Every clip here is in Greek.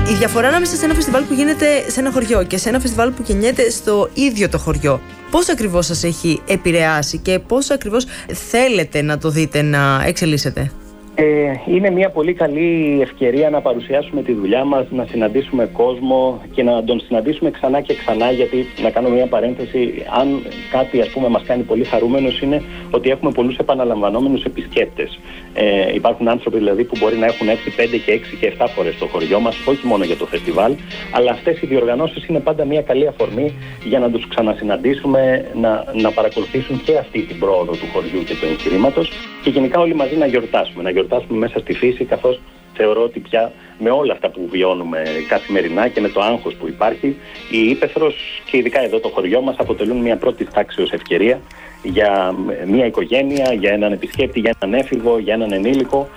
Η διαφορά ανάμεσα σε ένα φεστιβάλ που γίνεται σε ένα χωριό και σε ένα φεστιβάλ που γεννιέται στο ίδιο το χωριό, πώς ακριβώς σας έχει επηρεάσει και πώς ακριβώς θέλετε να το δείτε να εξελίσσεται? Είναι μια πολύ καλή ευκαιρία να παρουσιάσουμε τη δουλειά μας, να συναντήσουμε κόσμο και να τον συναντήσουμε ξανά και ξανά, γιατί, να κάνω μια παρένθεση, αν κάτι μας κάνει πολύ χαρούμενος είναι ότι έχουμε πολλούς επαναλαμβανόμενους επισκέπτες. Υπάρχουν άνθρωποι δηλαδή που μπορεί να έχουν έρθει 5 και 6 και 7 φορές στο χωριό μας, όχι μόνο για το φεστιβάλ, αλλά αυτές οι διοργανώσεις είναι πάντα μια καλή αφορμή για να τους ξανασυναντήσουμε, να παρακολουθήσουν και αυτή την πρόοδο του χωριού και του εγχειρήματος και γενικά όλοι μαζί να γιορτάσουμε μέσα στη φύση, καθώς θεωρώ ότι πια με όλα αυτά που βιώνουμε καθημερινά και με το άγχος που υπάρχει, η Ύπαιθρος και ειδικά εδώ το χωριό μας αποτελούν μια πρώτη τάξεως ευκαιρία για μια οικογένεια, για έναν επισκέπτη, για έναν έφηβο, για έναν ενήλικο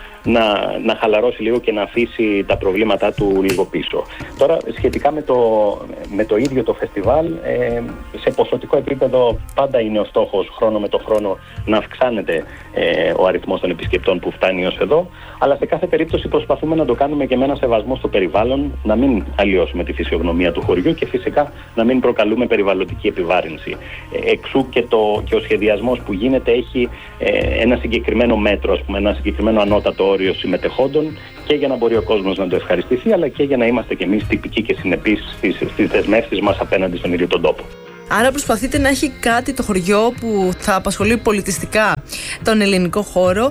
να χαλαρώσει λίγο και να αφήσει τα προβλήματά του λίγο πίσω. Τώρα, σχετικά με το ίδιο το φεστιβάλ, σε ποσοτικό επίπεδο πάντα είναι ο στόχος χρόνο με το χρόνο να αυξάνεται ο αριθμός των επισκεπτών που φτάνει ως εδώ, αλλά σε κάθε περίπτωση προσπαθούμε να το κάνουμε και με ένα σεβασμό στο περιβάλλον, να μην αλλοιώσουμε τη φυσιογνωμία του χωριού και φυσικά να μην προκαλούμε περιβαλλοντική επιβάρυνση. Εξού και ο σχεδιασμός που γίνεται έχει ένα συγκεκριμένο μέτρο, ένα συγκεκριμένο ανώτατο όριο συμμετεχόντων, και για να μπορεί ο κόσμος να το ευχαριστηθεί, αλλά και για να είμαστε κι εμείς τυπικοί και συνεπείς στις δεσμεύσεις μας απέναντι στον ίδιο τον τόπο. Άρα προσπαθείτε να έχει κάτι το χωριό που θα απασχολεί πολιτιστικά τον ελληνικό χώρο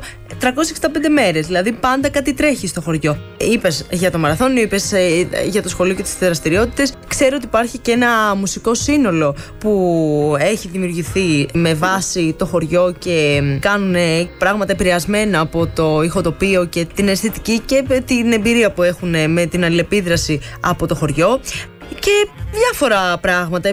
365 μέρες, δηλαδή πάντα κάτι τρέχει στο χωριό. Είπες για το μαραθώνιο, είπες για το σχολείο και τις δραστηριότητες. Ξέρω ότι υπάρχει και ένα μουσικό σύνολο που έχει δημιουργηθεί με βάση το χωριό και κάνουν πράγματα επηρεασμένα από το ηχοτοπίο και την αισθητική και την εμπειρία που έχουν με την αλληλεπίδραση από το χωριό. Και διάφορα πράγματα,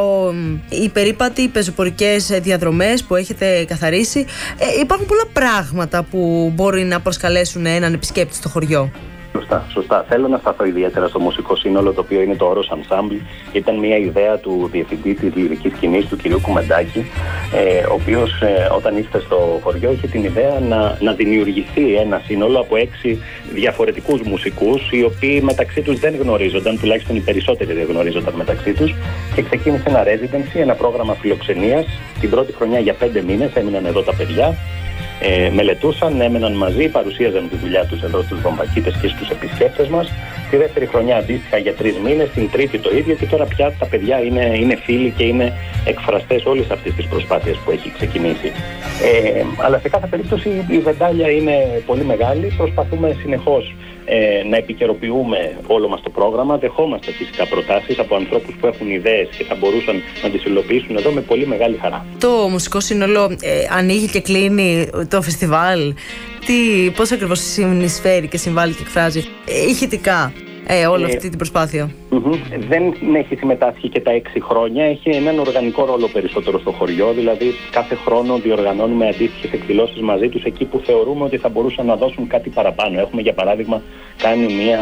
οι περίπατοι, οι πεζοπορικές διαδρομές που έχετε καθαρίσει. Υπάρχουν πολλά πράγματα που μπορεί να προσκαλέσουν έναν επισκέπτη στο χωριό. Σωστά. Θέλω να σταθώ ιδιαίτερα στο μουσικό σύνολο, το οποίο είναι το όρος Ensemble. Ήταν μια ιδέα του διευθυντή της λυρικής σκηνής, του κ. Κουμεντάκη, ο οποίος όταν ήρθε στο χωριό είχε την ιδέα να δημιουργηθεί ένα σύνολο από 6 διαφορετικούς μουσικούς, οι οποίοι μεταξύ τους δεν γνωρίζονταν, τουλάχιστον οι περισσότεροι δεν γνωρίζονταν μεταξύ τους, και ξεκίνησε ένα residency, ένα πρόγραμμα φιλοξενίας. Την πρώτη χρονιά για 5 μήνες έμειναν εδώ τα παιδιά. Μελετούσαν, έμεναν μαζί, παρουσίαζαν τη δουλειά τους εδώ στους βομβακίτες και στους επισκέπτες μας. Τη δεύτερη χρονιά αντίστοιχα για 3 μήνες, την τρίτη το ίδιο, και τώρα πια τα παιδιά είναι φίλοι και είναι εκφραστές όλης αυτής της προσπάθειας που έχει ξεκινήσει. Αλλά σε κάθε περίπτωση η βεντάλια είναι πολύ μεγάλη. Προσπαθούμε συνεχώς να επικαιροποιούμε όλο μας το πρόγραμμα. Δεχόμαστε φυσικά προτάσεις από ανθρώπους που έχουν ιδέες και θα μπορούσαν να τις υλοποιήσουν εδώ με πολύ μεγάλη χαρά. Το μουσικό σύνολο ανοίγει και κλείνει το φεστιβάλ. Πώς ακριβώς συνεισφέρει και συμβάλλει και εκφράζει ηχητικά όλη αυτή την προσπάθεια? Δεν έχει συμμετάσχει και τα 6 χρόνια. Έχει έναν οργανικό ρόλο περισσότερο στο χωριό. Δηλαδή, κάθε χρόνο διοργανώνουμε αντίστοιχες εκδηλώσεις μαζί τους εκεί που θεωρούμε ότι θα μπορούσαν να δώσουν κάτι παραπάνω. Έχουμε, για παράδειγμα, κάνει μια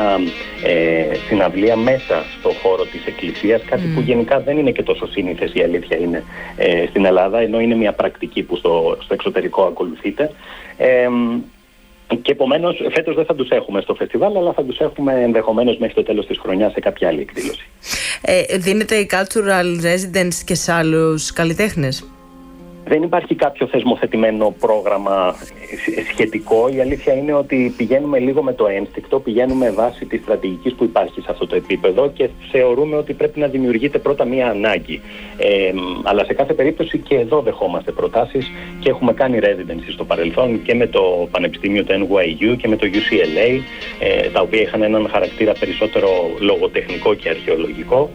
συναυλία μέσα στο χώρο της εκκλησίας. Κάτι που γενικά δεν είναι και τόσο σύνηθες, η αλήθεια είναι, στην Ελλάδα, ενώ είναι μια πρακτική που στο εξωτερικό ακολουθείται. Και επομένως φέτος δεν θα τους έχουμε στο φεστιβάλ, αλλά θα τους έχουμε ενδεχομένως μέχρι το τέλος της χρονιάς σε κάποια άλλη εκδήλωση. Δίνετε cultural residence και σε άλλους καλλιτέχνες? Δεν υπάρχει κάποιο θεσμοθετημένο πρόγραμμα σχετικό. Η αλήθεια είναι ότι πηγαίνουμε λίγο με το ένστικτο, πηγαίνουμε βάσει της στρατηγικής που υπάρχει σε αυτό το επίπεδο και θεωρούμε ότι πρέπει να δημιουργείται πρώτα μία ανάγκη. Αλλά σε κάθε περίπτωση και εδώ δεχόμαστε προτάσεις και έχουμε κάνει residency στο παρελθόν και με το Πανεπιστήμιο του NYU και με το UCLA, τα οποία είχαν έναν χαρακτήρα περισσότερο λογοτεχνικό και αρχαιολογικό.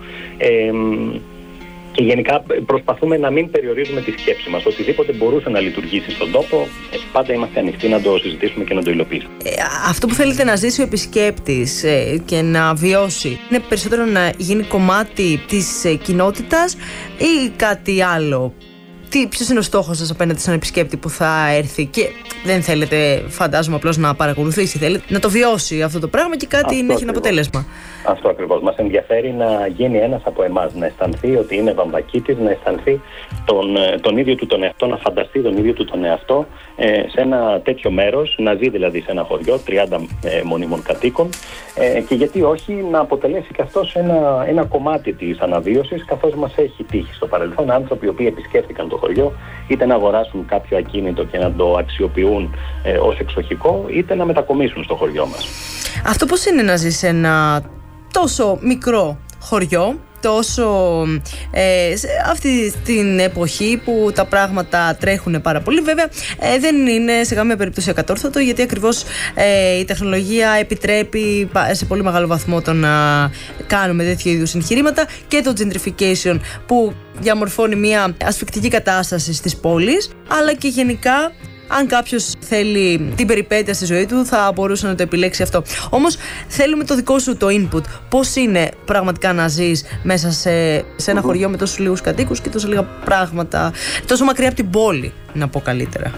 Και γενικά προσπαθούμε να μην περιορίζουμε τη σκέψη μας. Οτιδήποτε μπορούσε να λειτουργήσει στον τόπο, πάντα είμαστε ανοιχτοί να το συζητήσουμε και να το υλοποιήσουμε. Αυτό που θέλετε να ζήσει ο επισκέπτης και να βιώσει, είναι περισσότερο να γίνει κομμάτι της κοινότητας ή κάτι άλλο? Ποιος είναι ο στόχος σας απέναντι στον επισκέπτη που θα έρθει και δεν θέλετε, φαντάζομαι, απλώς να παρακολουθήσει, θέλετε να το βιώσει αυτό το πράγμα και κάτι να έχει ένα αποτέλεσμα. Αυτό ακριβώς. Μας ενδιαφέρει να γίνει ένας από εμάς, να αισθανθεί ότι είναι βαμβακίτης, να αισθανθεί τον ίδιο του τον εαυτό, να φανταστεί τον ίδιο του τον εαυτό σε ένα τέτοιο μέρος, να ζει δηλαδή σε ένα χωριό 30 μονίμων κατοίκων και γιατί όχι να αποτελέσει και αυτός ένα κομμάτι της αναβίωσης, καθώς μας έχει τύχει στο παρελθόν άνθρωποι οι οποίοι επισκέφτηκαν το χωριό, είτε να αγοράσουν κάποιο ακίνητο και να το αξιοποιούν ως εξοχικό, είτε να μετακομίσουν στο χωριό μας. Αυτό πώς είναι να ζει σε ένα τόσο μικρό χωριό, τόσο σε αυτή την εποχή που τα πράγματα τρέχουν πάρα πολύ? Βέβαια δεν είναι σε καμία περίπτωση ακατόρθωτο, γιατί ακριβώς η τεχνολογία επιτρέπει σε πολύ μεγάλο βαθμό το να κάνουμε τέτοιου είδους εγχειρήματα, και το gentrification που διαμορφώνει μια ασφικτική κατάσταση στις πόλεις, αλλά και γενικά αν κάποιος θέλει την περιπέτεια στη ζωή του θα μπορούσε να το επιλέξει αυτό. Όμως θέλουμε το δικό σου το input. Πώς είναι πραγματικά να ζεις μέσα σε ένα χωριό με τόσους λίγους κατοίκους και τόσο λίγα πράγματα, τόσο μακριά από την πόλη, να πω καλύτερα?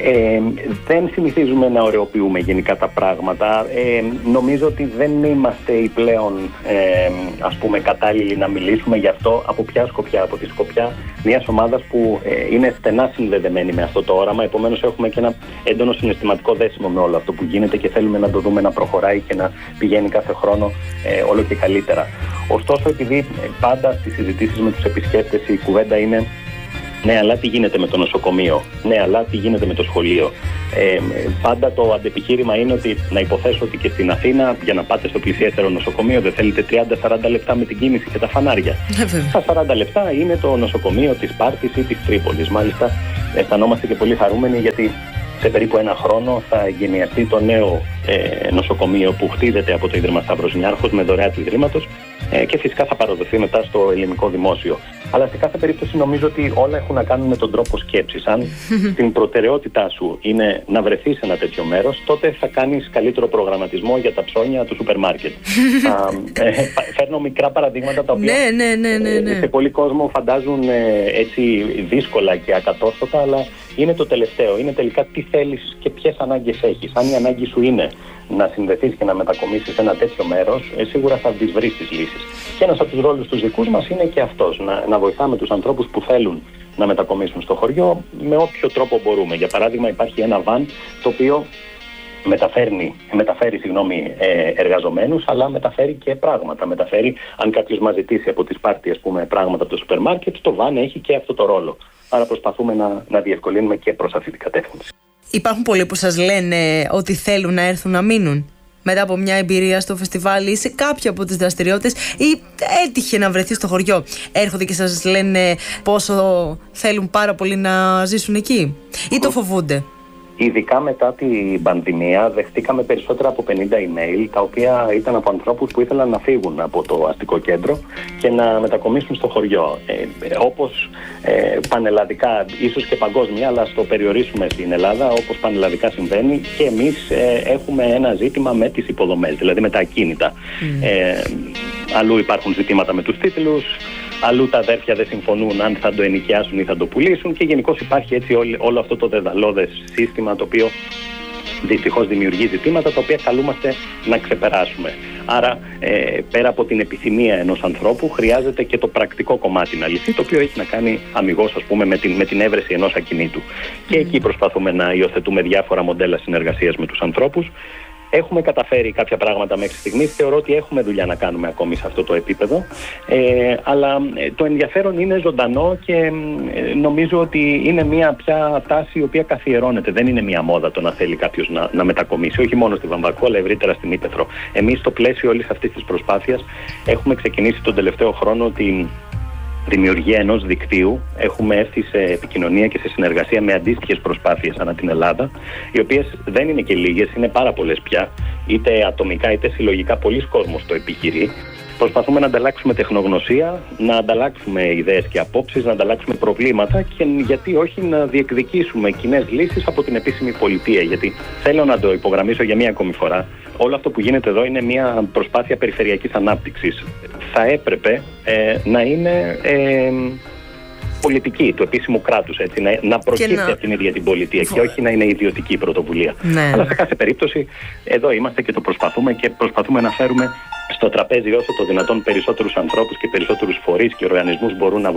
Δεν συνηθίζουμε να ωρεοποιούμε γενικά τα πράγματα. Νομίζω ότι δεν είμαστε οι πλέον ας πούμε κατάλληλοι να μιλήσουμε γι' αυτό. Από ποια σκοπιά? Από τη σκοπιά μιας ομάδας που είναι στενά συνδεδεμένη με αυτό το όραμα. Επομένως έχουμε και ένα έντονο συναισθηματικό δέσιμο με όλο αυτό που γίνεται και θέλουμε να το δούμε να προχωράει και να πηγαίνει κάθε χρόνο όλο και καλύτερα. Ωστόσο, επειδή πάντα στις συζητήσεις με τους επισκέπτες η κουβέντα είναι ναι, αλλά τι γίνεται με το νοσοκομείο? Ναι, αλλά τι γίνεται με το σχολείο? Πάντα το αντεπιχείρημα είναι ότι να υποθέσω ότι και στην Αθήνα, για να πάτε στο πλησιέστερο νοσοκομείο, δεν θέλετε 30-40 λεπτά με την κίνηση και τα φανάρια. Στα 40 λεπτά είναι το νοσοκομείο της Σπάρτης ή της Τρίπολης. Μάλιστα, αισθανόμαστε και πολύ χαρούμενοι γιατί σε περίπου ένα χρόνο θα εγκαινιαστεί το νέο νοσοκομείο που χτίζεται από το Ίδρυμα Σταύρος Νιάρχος με δωρεά του Ιδρύματος και φυσικά θα παραδοθεί μετά στο ελληνικό δημόσιο. Αλλά σε κάθε περίπτωση νομίζω ότι όλα έχουν να κάνουν με τον τρόπο σκέψης. Αν την προτεραιότητά σου είναι να βρεθείς σε ένα τέτοιο μέρος, τότε θα κάνεις καλύτερο προγραμματισμό για τα ψώνια του σούπερ μάρκετ. Φέρνω μικρά παραδείγματα τα οποία σε πολλοί κόσμο φαντάζουν έτσι δύσκολα και ακατόρθωτα, αλλά είναι το τελευταίο. Είναι τελικά τι θέλεις και ποιες ανάγκες έχεις. Αν η ανάγκη σου είναι να συνδεθείς και να μετακομίσεις σε ένα τέτοιο μέρος, σίγουρα θα τις βρεις τις λύσεις. Και ένας από τους ρόλους τους δικούς μας είναι και αυτός, να βοηθάμε τους ανθρώπους που θέλουν να μετακομίσουν στο χωριό με όποιο τρόπο μπορούμε. Για παράδειγμα, υπάρχει ένα βαν το οποίο μεταφέρει εργαζομένους, αλλά μεταφέρει και πράγματα. Μεταφέρει, αν κάποιος μας ζητήσει από τη Σπάρτη, ας πούμε, πράγματα από το σούπερ μάρκετ, το βαν έχει και αυτό το ρόλο. Άρα προσπαθούμε να διευκολύνουμε και προς αυτή την κατεύθυνση. Υπάρχουν πολλοί που σας λένε ότι θέλουν να έρθουν να μείνουν μετά από μια εμπειρία στο φεστιβάλ ή σε κάποια από τις δραστηριότητες, ή έτυχε να βρεθεί στο χωριό? Έρχονται και σας λένε πόσο θέλουν πάρα πολύ να ζήσουν εκεί, ή το φοβούνται? Ειδικά μετά την πανδημία δεχτήκαμε περισσότερα από 50 email, τα οποία ήταν από ανθρώπους που ήθελαν να φύγουν από το αστικό κέντρο και να μετακομίσουν στο χωριό. Όπως πανελλαδικά, ίσως και παγκόσμια, αλλά στο περιορίσουμε στην Ελλάδα, όπως πανελλαδικά συμβαίνει, και εμείς έχουμε ένα ζήτημα με τις υποδομές, δηλαδή με τα ακίνητα. Αλλού υπάρχουν ζητήματα με τους τίτλους, αλλού τα αδέρφια δεν συμφωνούν αν θα το ενοικιάσουν ή θα το πουλήσουν, και γενικώς υπάρχει έτσι όλο αυτό το δεδαλώδες σύστημα, το οποίο δυστυχώς δημιουργεί ζητήματα τα οποία καλούμαστε να ξεπεράσουμε. Άρα πέρα από την επιθυμία ενός ανθρώπου χρειάζεται και το πρακτικό κομμάτι να λυθεί, το οποίο έχει να κάνει αμιγώς, ας πούμε, με την έβρεση ενός ακινήτου. Και εκεί προσπαθούμε να υιοθετούμε διάφορα μοντέλα συνεργασίας με τους ανθρώπους. Έχουμε καταφέρει κάποια πράγματα μέχρι στιγμής. Θεωρώ ότι έχουμε δουλειά να κάνουμε ακόμη σε αυτό το επίπεδο. Αλλά το ενδιαφέρον είναι ζωντανό και νομίζω ότι είναι μια πια τάση η οποία καθιερώνεται. Δεν είναι μια μόδα το να θέλει κάποιος να μετακομίσει, όχι μόνο στη Βαμβακό, αλλά ευρύτερα στην Ύπαιθρο. Εμείς στο πλαίσιο όλης αυτής της προσπάθειας έχουμε ξεκινήσει τον τελευταίο χρόνο την δημιουργία ενός δικτύου. Έχουμε έρθει σε επικοινωνία και σε συνεργασία με αντίστοιχες προσπάθειες ανά την Ελλάδα, οι οποίες δεν είναι και λίγες, είναι πάρα πολλές πια, είτε ατομικά είτε συλλογικά. Πολλοί κόσμος το επιχειρεί. Προσπαθούμε να ανταλλάξουμε τεχνογνωσία, να ανταλλάξουμε ιδέες και απόψεις, να ανταλλάξουμε προβλήματα και γιατί όχι να διεκδικήσουμε κοινές λύσεις από την επίσημη πολιτεία. Γιατί θέλω να το υπογραμμίσω για μία ακόμη φορά, όλο αυτό που γίνεται εδώ είναι μια προσπάθεια περιφερειακής ανάπτυξης. Θα έπρεπε να είναι πολιτική του επίσημου κράτους, να προκύπτει από την ίδια την πολιτεία και όχι να είναι ιδιωτική πρωτοβουλία. Ναι. Αλλά σε κάθε περίπτωση εδώ είμαστε και το προσπαθούμε και προσπαθούμε να φέρουμε στο τραπέζι όσο το δυνατόν περισσότερους ανθρώπους και περισσότερους φορείς και οργανισμούς μπορούν να βοηθήσουν